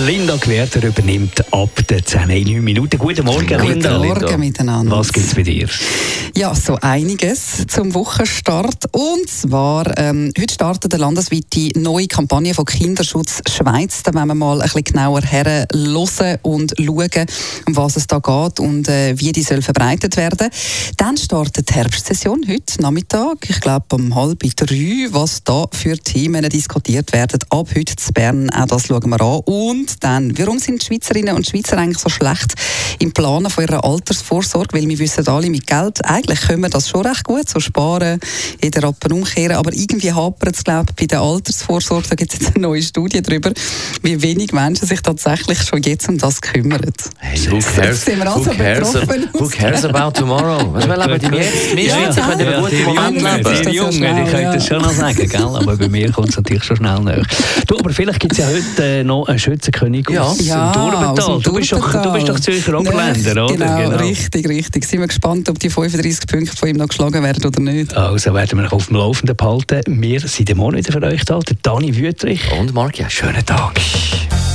Linda Gwerder übernimmt ab der 9 Minuten. Guten Morgen, Linda. Guten Morgen miteinander. Was gibt es bei dir? Ja, so einiges zum Wochenstart. Und zwar, heute startet eine landesweite neue Kampagne von Kinderschutz Schweiz. Da wollen wir mal ein bisschen genauer hören und schauen, um was es da geht und wie die soll verbreitet werden. Dann startet die Herbstsession heute Nachmittag. Ich glaube um 2:30, was da für Themen diskutiert werden. Ab heute in Bern, auch das schauen wir an. Und dann, warum sind die Schweizerinnen und Schweizer eigentlich so schlecht im Planen von ihrer Altersvorsorge? Weil wir wissen alle, mit Geld, eigentlich können wir das schon recht gut, so sparen, jeder Rappen umkehren, aber irgendwie hapert es, glaube ich, bei der Altersvorsorge. Da gibt es jetzt eine neue Studie darüber, wie wenig Menschen sich tatsächlich schon jetzt um das kümmern. Hey, who cares about tomorrow? Was wir leben jetzt? Wir Schweizer können einen guten Moment leben. Die Jungen, ich könnte das schon noch sagen, gell? Aber bei mir kommt es natürlich schon schnell näher. Du, aber vielleicht gibt es ja heute noch einen Schützenkönig aus dem Durbental. Du bist doch Zürcher Oberländer, oder? Genau, richtig. Sind wir gespannt, ob die 35 Punkte von ihm noch geschlagen werden oder nicht. Also werden wir auf dem Laufenden behalten. Wir sind morgen wieder für euch da. Der Dani Wüthrich und Marc Jäschel. Schönen Tag.